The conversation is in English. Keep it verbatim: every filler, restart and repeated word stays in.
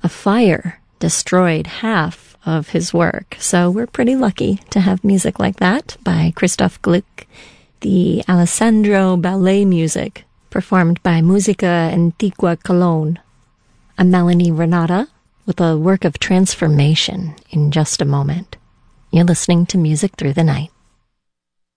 A fire destroyed half of his work, so we're pretty lucky to have music like that by Christoph Gluck, the Alessandro Ballet music performed by Musica Antigua Cologne. I'm Melanie Renata with a work of transformation in just a moment. You're listening to Music Through the Night.